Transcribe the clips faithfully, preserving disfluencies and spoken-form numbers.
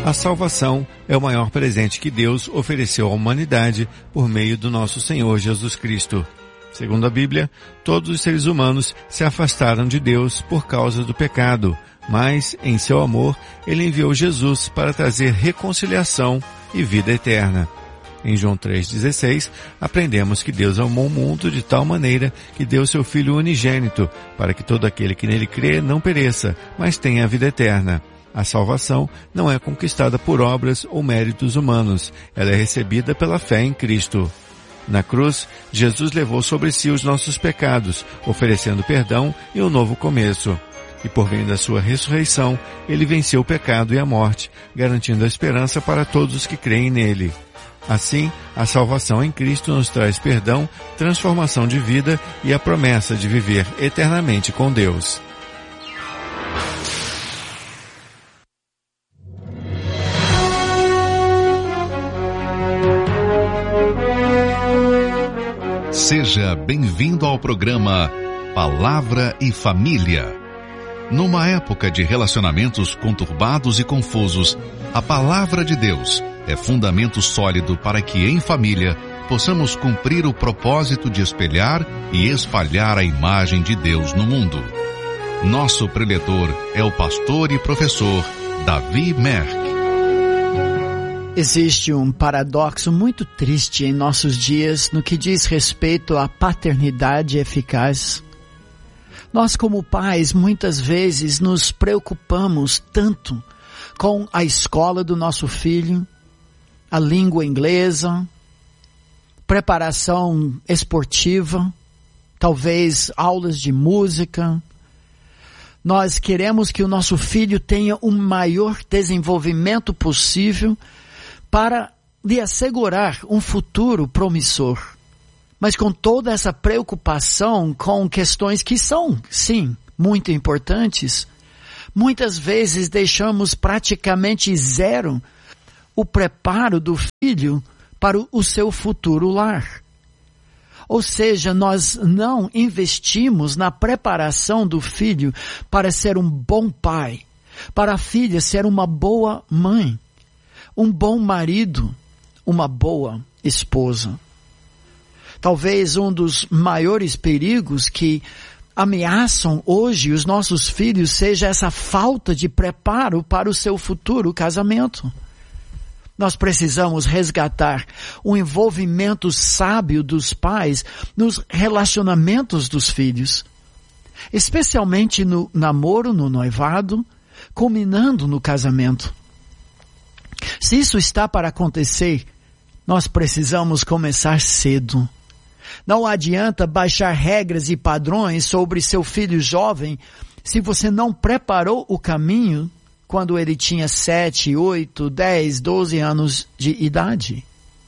A salvação é o maior presente que Deus ofereceu à humanidade por meio do nosso Senhor Jesus Cristo. Segundo a Bíblia, todos os seres humanos se afastaram de Deus por causa do pecado, mas, em seu amor, Ele enviou Jesus para trazer reconciliação e vida eterna. Em João três dezesseis, aprendemos que Deus amou o mundo de tal maneira que deu seu Filho unigênito, para que todo aquele que nele crê não pereça, mas tenha a vida eterna. A salvação não é conquistada por obras ou méritos humanos, ela é recebida pela fé em Cristo. Na cruz, Jesus levou sobre si os nossos pecados, oferecendo perdão e um novo começo. E por meio da sua ressurreição, ele venceu o pecado e a morte, garantindo a esperança para todos os que creem nele. Assim, a salvação em Cristo nos traz perdão, transformação de vida e a promessa de viver eternamente com Deus. Seja bem-vindo ao programa Palavra e Família. Numa época de relacionamentos conturbados e confusos, a Palavra de Deus é fundamento sólido para que, em família, possamos cumprir o propósito de espelhar e espalhar a imagem de Deus no mundo. Nosso preletor é o pastor e professor Davi Merck. Existe um paradoxo muito triste em nossos dias no que diz respeito à paternidade eficaz. Nós, como pais, muitas vezes nos preocupamos tanto com a escola do nosso filho, a língua inglesa, preparação esportiva, talvez aulas de música. Nós queremos que o nosso filho tenha o maior desenvolvimento possível para lhe assegurar um futuro promissor. Mas com toda essa preocupação com questões que são, sim, muito importantes, muitas vezes deixamos praticamente zero o preparo do filho para o seu futuro lar. Ou seja, nós não investimos na preparação do filho para ser um bom pai, para a filha ser uma boa mãe, um bom marido, uma boa esposa. Talvez um dos maiores perigos que ameaçam hoje os nossos filhos seja essa falta de preparo para o seu futuro casamento. Nós precisamos resgatar o envolvimento sábio dos pais nos relacionamentos dos filhos, especialmente no namoro, no noivado, culminando no casamento. Se isso está para acontecer, nós precisamos começar cedo. Não adianta baixar regras e padrões sobre seu filho jovem se você não preparou o caminho quando ele tinha sete, oito, dez, doze anos de idade.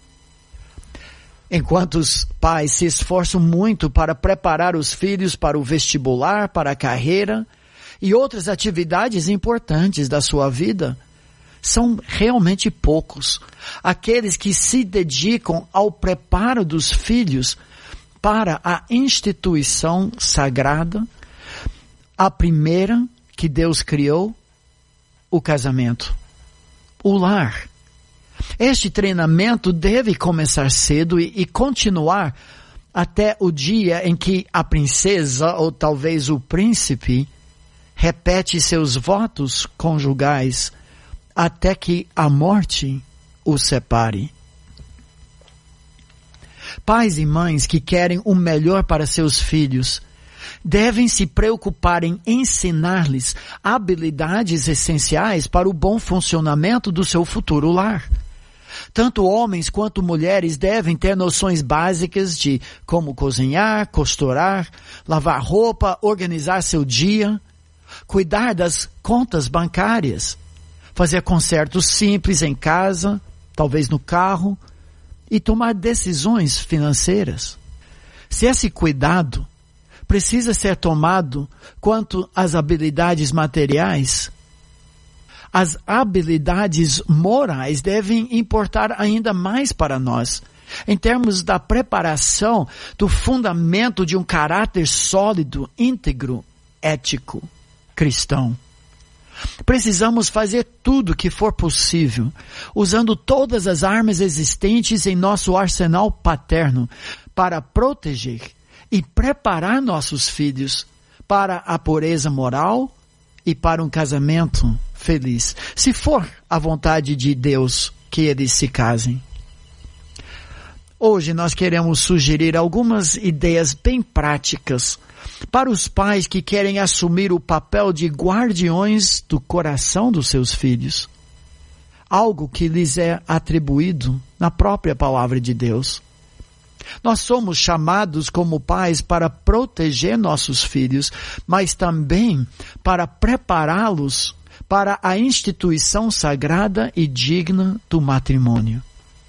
Enquanto os pais se esforçam muito para preparar os filhos para o vestibular, para a carreira e outras atividades importantes da sua vida, são realmente poucos aqueles que se dedicam ao preparo dos filhos para a instituição sagrada, a primeira que Deus criou, o casamento, o lar. Este treinamento deve começar cedo e, e continuar até o dia em que a princesa ou talvez o príncipe repete seus votos conjugais até que a morte os separe. Pais e mães que querem o melhor para seus filhos devem se preocupar em ensinar-lhes habilidades essenciais para o bom funcionamento do seu futuro lar. Tanto homens quanto mulheres devem ter noções básicas de como cozinhar, costurar, lavar roupa, organizar seu dia, cuidar das contas bancárias, fazer consertos simples em casa, talvez no carro, e tomar decisões financeiras. Se esse cuidado precisa ser tomado quanto às habilidades materiais, as habilidades morais devem importar ainda mais para nós, em termos da preparação do fundamento de um caráter sólido, íntegro, ético, cristão. Precisamos fazer tudo que for possível, usando todas as armas existentes em nosso arsenal paterno, para proteger e preparar nossos filhos para a pureza moral e para um casamento feliz, se for a vontade de Deus que eles se casem. Hoje nós queremos sugerir algumas ideias bem práticas para os pais que querem assumir o papel de guardiões do coração dos seus filhos, algo que lhes é atribuído na própria palavra de Deus. Nós somos chamados como pais para proteger nossos filhos, mas também para prepará-los para a instituição sagrada e digna do matrimônio.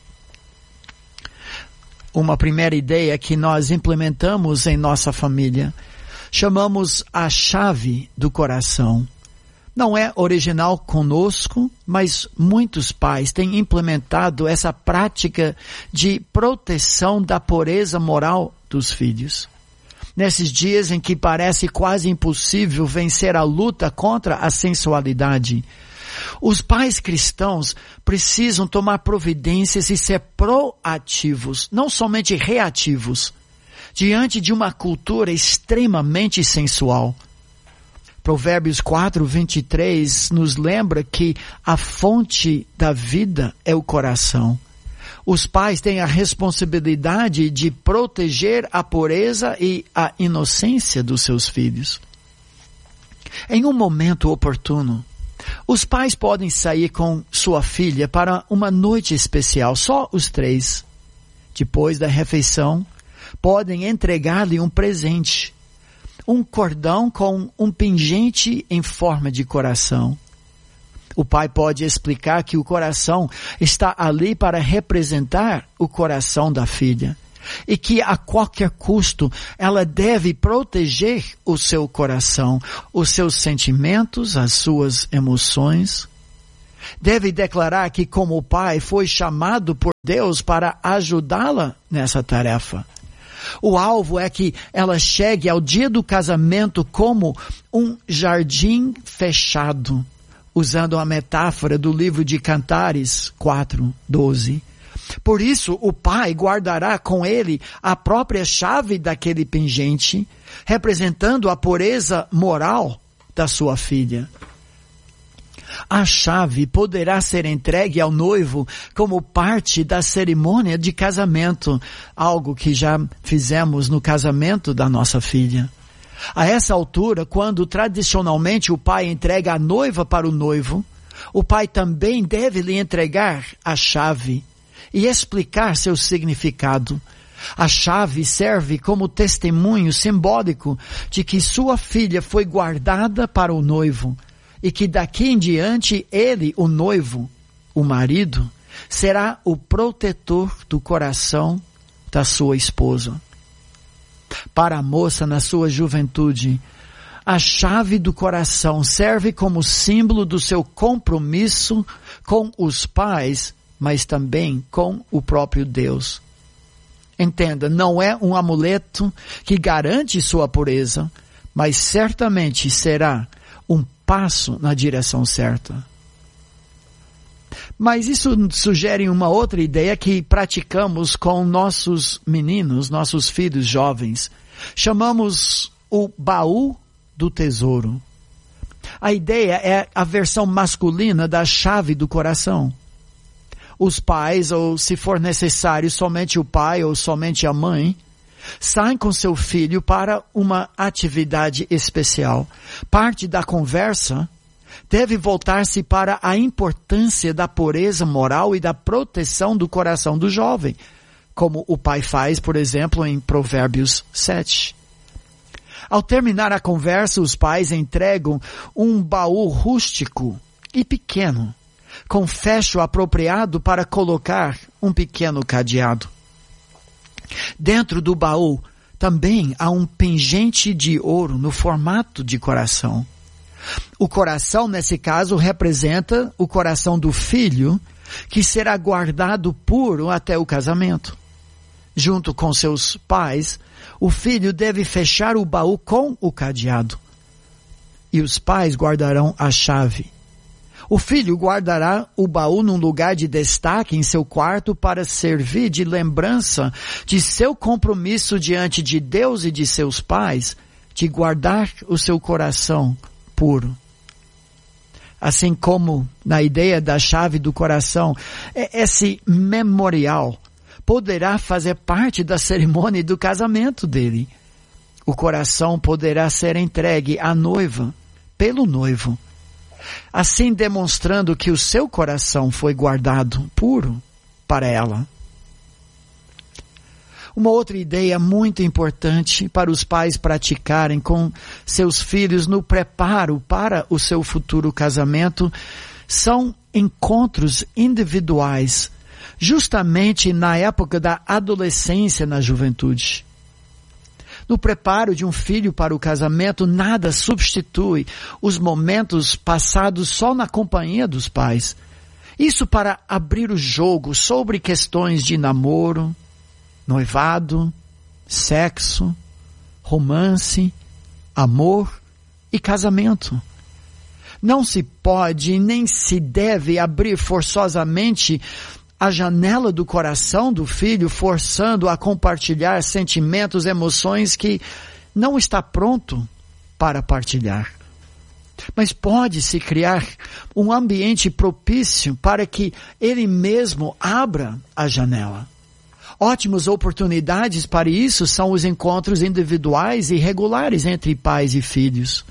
Uma primeira ideia que nós implementamos em nossa família, chamamos a chave do coração. Não é original conosco, mas muitos pais têm implementado essa prática de proteção da pureza moral dos filhos. Nesses dias em que parece quase impossível vencer a luta contra a sensualidade, os pais cristãos precisam tomar providências e ser proativos, não somente reativos, diante de uma cultura extremamente sensual. Provérbios quatro, vinte e três nos lembra que a fonte da vida é o coração. Os pais têm a responsabilidade de proteger a pureza e a inocência dos seus filhos. Em um momento oportuno, os pais podem sair com sua filha para uma noite especial, só os três. Depois da refeição, podem entregar-lhe um presente, um cordão com um pingente em forma de coração. O pai pode explicar que o coração está ali para representar o coração da filha e que a qualquer custo ela deve proteger o seu coração, os seus sentimentos, as suas emoções. Deve declarar que como pai foi chamado por Deus para ajudá-la nessa tarefa. O alvo é que ela chegue ao dia do casamento como um jardim fechado, usando a metáfora do livro de Cantares quatro, doze. Por isso, o pai guardará com ele a própria chave daquele pingente, representando a pureza moral da sua filha. A chave poderá ser entregue ao noivo como parte da cerimônia de casamento, algo que já fizemos no casamento da nossa filha. A essa altura, quando tradicionalmente o pai entrega a noiva para o noivo, o pai também deve lhe entregar a chave e explicar seu significado. A chave serve como testemunho simbólico de que sua filha foi guardada para o noivo e que daqui em diante ele, o noivo, o marido, será o protetor do coração da sua esposa. Para a moça na sua juventude, a chave do coração serve como símbolo do seu compromisso com os pais, mas também com o próprio Deus. Entenda, não é um amuleto que garante sua pureza, mas certamente será um passo na direção certa. Mas isso sugere uma outra ideia que praticamos com nossos meninos, nossos filhos jovens. Chamamos o baú do tesouro. A ideia é a versão masculina da chave do coração. Os pais, ou se for necessário, somente o pai ou somente a mãe, saem com seu filho para uma atividade especial. Parte da conversa deve voltar-se para a importância da pureza moral e da proteção do coração do jovem, como o pai faz, por exemplo, em Provérbios sete. Ao terminar a conversa, os pais entregam um baú rústico e pequeno, com fecho apropriado para colocar um pequeno cadeado. Dentro do baú também há um pingente de ouro no formato de coração. O coração, nesse caso, representa o coração do filho, que será guardado puro até o casamento. Junto com seus pais, o filho deve fechar o baú com o cadeado. e os pais guardarão a chave. O filho guardará o baú num lugar de destaque em seu quarto para servir de lembrança de seu compromisso diante de Deus e de seus pais, de guardar o seu coração puro. Assim como na ideia da chave do coração, esse memorial poderá fazer parte da cerimônia do casamento dele. O coração poderá ser entregue à noiva, pelo noivo, assim demonstrando que o seu coração foi guardado puro para ela. Uma outra ideia muito importante para os pais praticarem com seus filhos no preparo para o seu futuro casamento são encontros individuais, justamente na época da adolescência na juventude. No preparo de um filho para o casamento, nada substitui os momentos passados só na companhia dos pais. Isso para abrir o jogo sobre questões de namoro, noivado, sexo, romance, amor e casamento. Não se pode nem se deve abrir forçosamente a janela do coração do filho, forçando a compartilhar sentimentos, emoções que não está pronto para partilhar. Mas pode-se criar um ambiente propício para que ele mesmo abra a janela. Ótimas oportunidades para isso são os encontros individuais e regulares entre pais e filhos.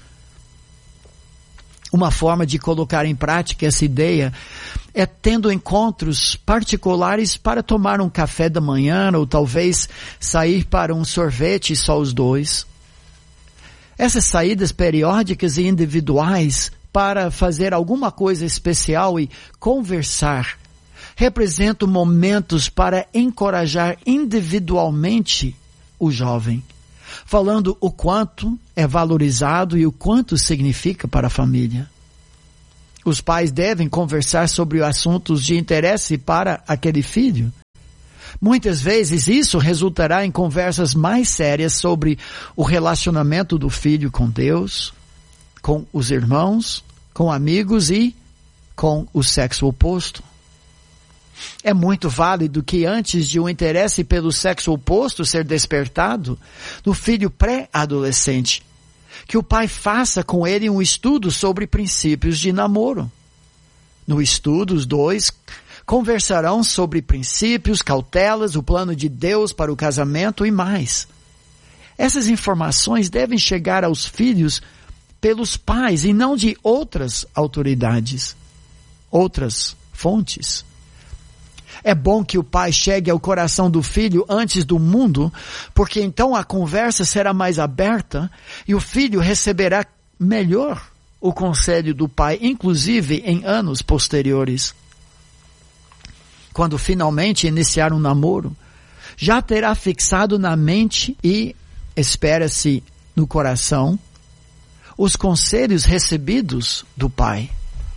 Uma forma de colocar em prática essa ideia é tendo encontros particulares para tomar um café da manhã ou talvez sair para um sorvete só os dois. Essas saídas periódicas e individuais para fazer alguma coisa especial e conversar representam momentos para encorajar individualmente o jovem, falando o quanto é valorizado e o quanto significa para a família. Os pais devem conversar sobre assuntos de interesse para aquele filho. Muitas vezes isso resultará em conversas mais sérias sobre o relacionamento do filho com Deus, com os irmãos, com amigos e com o sexo oposto. É muito válido que antes de um interesse pelo sexo oposto ser despertado no filho pré-adolescente, que o pai faça com ele um estudo sobre princípios de namoro. No estudo, os dois conversarão sobre princípios, cautelas, o plano de Deus para o casamento e mais. Essas informações devem chegar aos filhos pelos pais e não de outras autoridades, outras fontes. É bom que o pai chegue ao coração do filho antes do mundo, porque então a conversa será mais aberta e o filho receberá melhor o conselho do pai, inclusive em anos posteriores. Quando finalmente iniciar um namoro, já terá fixado na mente e, espera-se, no coração, os conselhos recebidos do pai.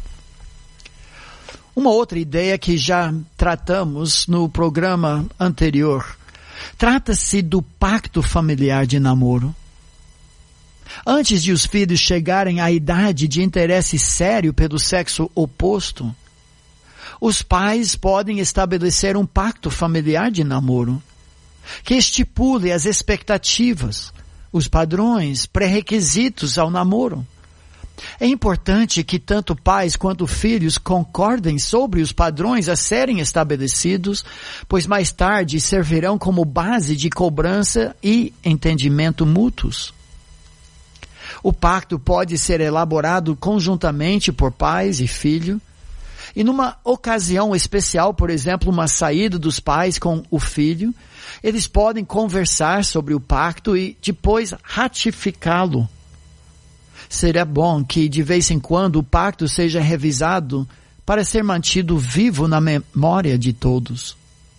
Uma outra ideia que já tratamos no programa anterior, trata-se do pacto familiar de namoro. Antes de os filhos chegarem à idade de interesse sério pelo sexo oposto, os pais podem estabelecer um pacto familiar de namoro, que estipule as expectativas, os padrões, pré-requisitos ao namoro. É importante que tanto pais quanto filhos concordem sobre os padrões a serem estabelecidos, pois mais tarde servirão como base de cobrança e entendimento mútuos. O pacto pode ser elaborado conjuntamente por pais e filho, e numa ocasião especial, por exemplo, uma saída dos pais com o filho, eles podem conversar sobre o pacto e depois ratificá-lo. Será bom que de vez em quando o pacto seja revisado para ser mantido vivo na memória de todos.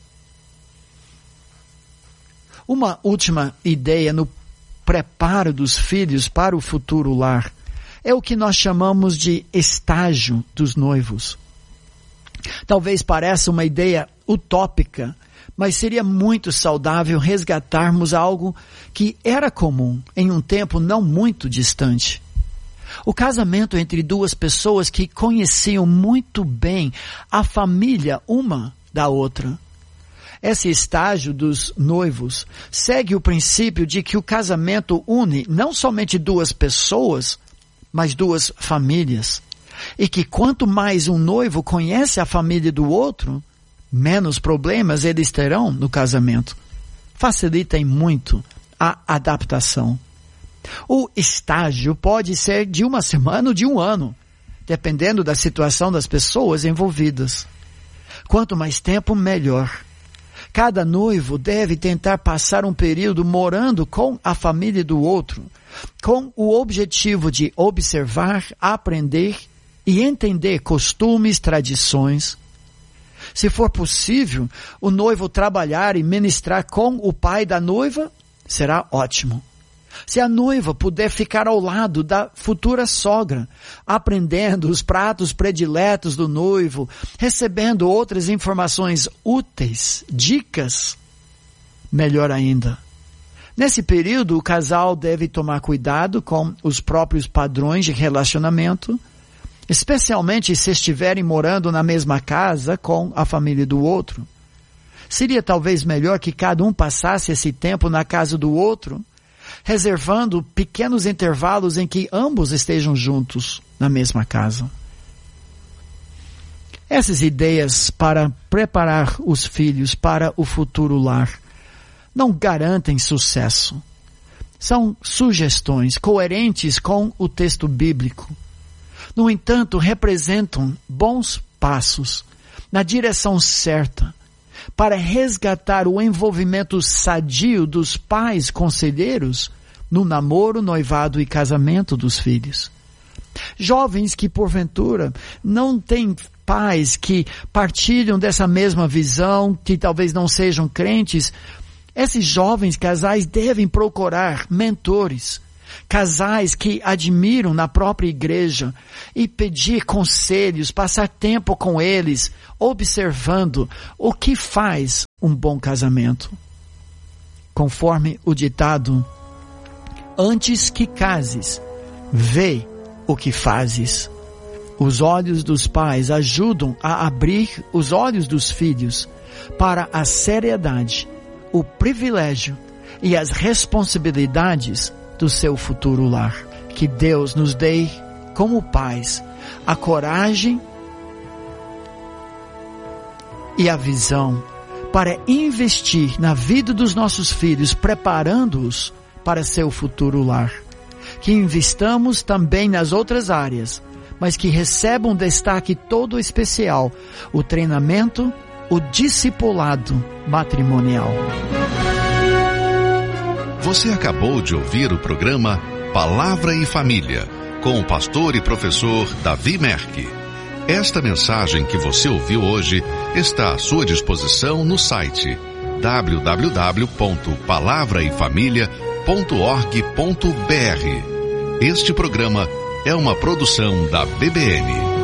Uma última ideia no preparo dos filhos para o futuro lar é o que nós chamamos de estágio dos noivos. Talvez pareça uma ideia utópica, mas seria muito saudável resgatarmos algo que era comum em um tempo não muito distante. O casamento entre duas pessoas que conheciam muito bem a família uma da outra. Esse estágio dos noivos segue o princípio de que o casamento une não somente duas pessoas, mas duas famílias. E que quanto mais um noivo conhece a família do outro, menos problemas eles terão no casamento. Facilitem muito a adaptação. O estágio pode ser de uma semana ou de um ano, dependendo da situação das pessoas envolvidas. Quanto mais tempo, melhor. Cada noivo deve tentar passar um período morando com a família do outro, com o objetivo de observar, aprender e entender costumes, tradições. Se for possível, o noivo trabalhar e ministrar com o pai da noiva, será ótimo. Se a noiva puder ficar ao lado da futura sogra, aprendendo os pratos prediletos do noivo, recebendo outras informações úteis, dicas, melhor ainda. Nesse período, o casal deve tomar cuidado com os próprios padrões de relacionamento, especialmente se estiverem morando na mesma casa com a família do outro. Seria talvez melhor que cada um passasse esse tempo na casa do outro, reservando pequenos intervalos em que ambos estejam juntos na mesma casa. Essas ideias para preparar os filhos para o futuro lar não garantem sucesso. São sugestões coerentes com o texto bíblico. No entanto, representam bons passos na direção certa para resgatar o envolvimento sadio dos pais conselheiros no namoro, noivado e casamento dos filhos. Jovens que, porventura, não têm pais que partilham dessa mesma visão, que talvez não sejam crentes, esses jovens casais devem procurar mentores, casais que admiram na própria igreja e pedir conselhos, passar tempo com eles, observando o que faz um bom casamento. Conforme o ditado, antes que cases, vê o que fazes. Os olhos dos pais ajudam a abrir os olhos dos filhos para a seriedade, o privilégio e as responsabilidades do seu futuro lar. Que Deus nos dê, como pais, a coragem e a visão para investir na vida dos nossos filhos, preparando-os para seu futuro lar. Que investamos também nas outras áreas, mas que recebam um destaque todo especial, o treinamento, o discipulado matrimonial. Você acabou de ouvir o programa Palavra e Família, com o pastor e professor Davi Merck. Esta mensagem que você ouviu hoje está à sua disposição no site w w w ponto palavra e família ponto org ponto b r. Este programa é uma produção da B B N.